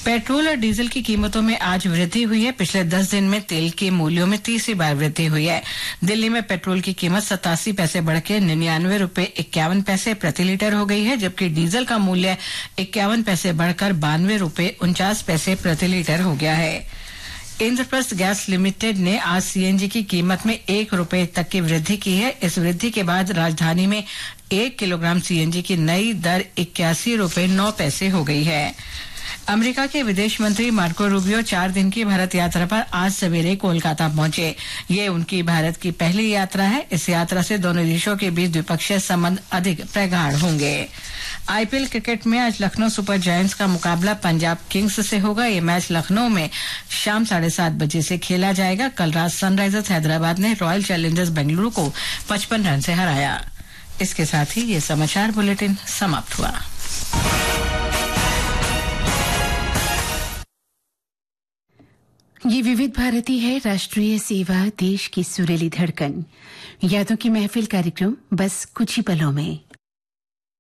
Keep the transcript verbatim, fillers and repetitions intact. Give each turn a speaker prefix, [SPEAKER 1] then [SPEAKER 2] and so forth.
[SPEAKER 1] Petrol और diesel की कीमतों में आज वृद्धि हुई है। पिछले दस दिन में तेल के मूल्यों में तीसरी बार वृद्धि हुई है। दिल्ली में पेट्रोल की कीमत सतासी पैसे बढ़ के निन्यानवे रुपए इक्यावन पैसे प्रति लीटर हो गई है, जबकि डीजल का मूल्य इक्यावन पैसे बढ़कर बानवे रुपए उनचास पैसे प्रति लीटर हो गया है। इंद्रप्रस्थ गैस लिमिटेड ने आज सीएनजी की कीमत में एक रुपए तक की वृद्धि की है। इस वृद्धि के बाद राजधानी में एक किलोग्राम सीएनजी की नई दर इक्यासी रुपए नौ पैसे हो गई है। अमेरिका के विदेश मंत्री मार्को रूबियो चार दिन की भारत यात्रा पर आज सवेरे कोलकाता पहुंचे। ये उनकी भारत की पहली यात्रा है। इस यात्रा से दोनों देशों के बीच द्विपक्षीय संबंध अधिक प्रगाढ़ होंगे। आईपीएल क्रिकेट में आज लखनऊ सुपर जायंट्स का मुकाबला पंजाब किंग्स से होगा। ये मैच लखनऊ में शाम साढ़े सात बजे से खेला जाएगा। कल रात सनराइजर्स हैदराबाद ने रॉयल चैलेंजर्स बेंगलुरु को पचपन रन से हराया। इसके साथ ही ये समाचार बुलेटिन समाप्त हुआ।
[SPEAKER 2] ये विविध भारती है, राष्ट्रीय सेवा, देश की सुरीली धड़कन। यादों की महफिल कार्यक्रम बस कुछ ही पलों में।